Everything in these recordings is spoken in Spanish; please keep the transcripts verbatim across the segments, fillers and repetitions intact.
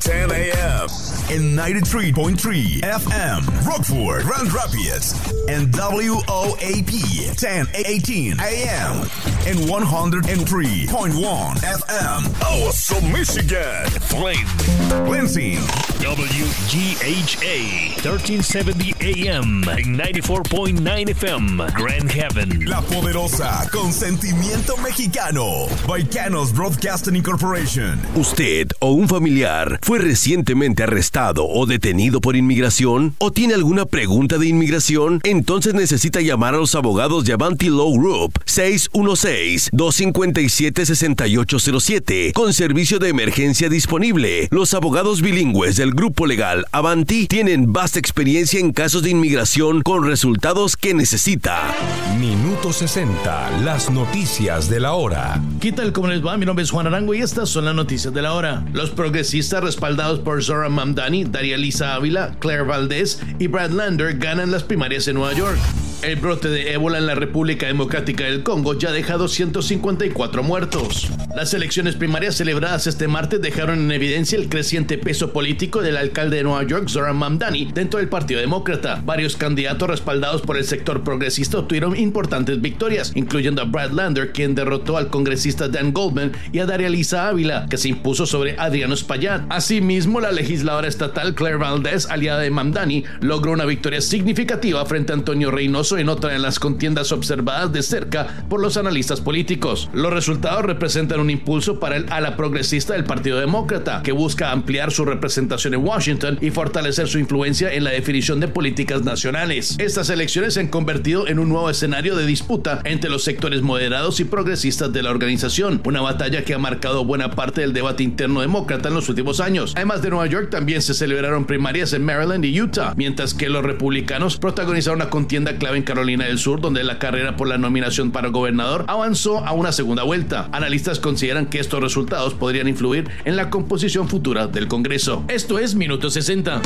ten a.m. in ninety-three point three F M, Rockford, Grand Rapids, and W O A P ten eighteen A M in one hundred three point one F M, Awesome, Michigan, Flint, Lansing, W G H A thirteen seventy A M en ninety-four point nine F M, Grand Haven. La poderosa, con sentimiento mexicano, Baicanos Broadcasting Incorporation. ¿Usted o un familiar fue recientemente arrestado o detenido por inmigración? ¿O tiene alguna pregunta de inmigración? Entonces necesita llamar a los abogados de Avanti Law Group seis uno seis, dos cinco siete, seis ocho cero siete con servicio de emergencia disponible. Los abogados bilingües del grupo legal Avanti tienen vasta experiencia en casos de inmigración con resultados que necesita. Minuto sesenta, las noticias de la hora. ¿Qué tal? ¿Cómo les va? Mi nombre es Juan Arango y estas son las noticias de la hora. Los progresistas respaldados por Zohran Mamdani, Daria Lisa Ávila, Claire Valdez y Brad Lander ganan las primarias en Nueva York. El brote de ébola en la República Democrática del Congo ya deja doscientos cincuenta y cuatro muertos. Las elecciones primarias celebradas este martes dejaron en evidencia el creciente peso político del alcalde de Nueva York, Zohran Mamdani, dentro del Partido Demócrata. Varios candidatos respaldados por el sector progresista obtuvieron importantes victorias, incluyendo a Brad Lander, quien derrotó al congresista Dan Goldman, y a Daria Lisa Ávila, que se impuso sobre Adriano Espaillat. Asimismo, la legisladora estatal Claire Valdez, aliada de Mamdani, logró una victoria significativa frente a Antonio Reynoso en otra de las contiendas observadas de cerca por los analistas políticos. Los resultados representan un impulso para el ala progresista del Partido Demócrata, que busca ampliar su representación en Washington y fortalecer su influencia en la definición de políticas nacionales. Estas elecciones se han convertido en un nuevo escenario de disputa entre los sectores moderados y progresistas de la organización, una batalla que ha marcado buena parte del debate interno demócrata en los últimos años. Además de Nueva York, también se celebraron primarias en Maryland y Utah, mientras que los republicanos protagonizaron una contienda clave en Carolina del Sur, donde la carrera por la nominación para gobernador avanzó a una segunda vuelta. Analistas consideran que estos resultados podrían influir en la composición futura del Congreso. Esto es Minuto sesenta.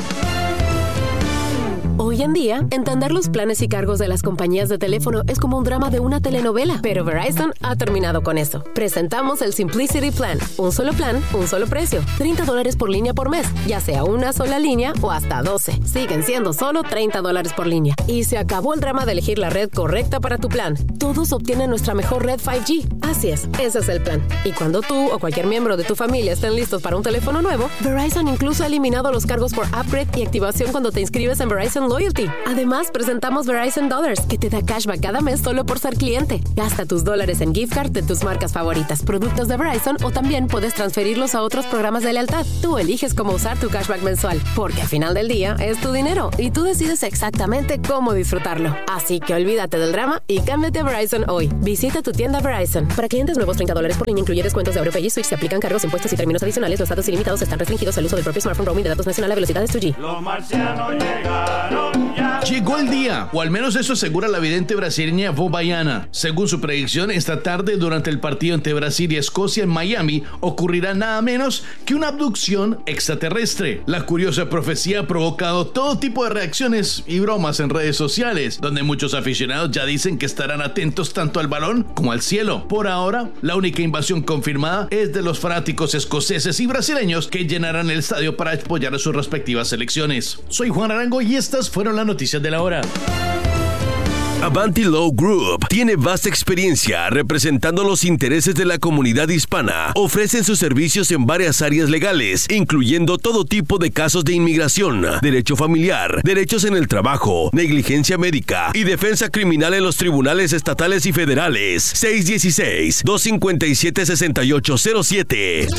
Hoy en día, entender los planes y cargos de las compañías de teléfono es como un drama de una telenovela, pero Verizon ha terminado con eso. Presentamos el Simplicity Plan, un solo plan, un solo precio, treinta dólares por línea por mes, ya sea una sola línea o hasta doce. Siguen siendo solo treinta dólares por línea. Y se acabó el drama de elegir la red correcta para tu plan. Todos obtienen nuestra mejor red cinco G. Así es, ese es el plan. Y cuando tú o cualquier miembro de tu familia estén listos para un teléfono nuevo, Verizon incluso ha eliminado los cargos por upgrade y activación cuando te inscribes en Verizon Loyalty. Además, presentamos Verizon Dollars, que te da cashback cada mes solo por ser cliente. Gasta tus dólares en gift card de tus marcas favoritas, productos de Verizon, o también puedes transferirlos a otros programas de lealtad. Tú eliges cómo usar tu cashback mensual, porque al final del día es tu dinero y tú decides exactamente cómo disfrutarlo. Así que olvídate del drama y cámbiate a Verizon hoy. Visita tu tienda Verizon. Para clientes nuevos, treinta dólares por línea incluye descuentos de AutoPay y Switch. Se aplican cargos, impuestos y términos adicionales. Los datos ilimitados están restringidos al uso del propio smartphone. Roaming de datos nacional a velocidades dos G. Los marcianos llegaron ya. Llegó el día, o al menos eso asegura la vidente brasileña Vô Baiana. Según su predicción, esta tarde durante el partido entre Brasil y Escocia en Miami ocurrirá nada menos que una abducción extraterrestre. La curiosa profecía ha provocado todo tipo de reacciones y bromas en redes sociales, donde muchos aficionados ya dicen que estarán atentos tanto al balón como al cielo. Por ahora, la única invasión confirmada es de los fanáticos escoceses y brasileños que llenarán el estadio para apoyar a sus respectivas selecciones. Soy Juan Arango y estas fueron las noticias de la hora. Avanti Law Group tiene vasta experiencia representando los intereses de la comunidad hispana. Ofrecen sus servicios en varias áreas legales, incluyendo todo tipo de casos de inmigración, derecho familiar, derechos en el trabajo, negligencia médica y defensa criminal en los tribunales estatales y federales. seis uno seis, dos cinco siete, seis ocho cero siete.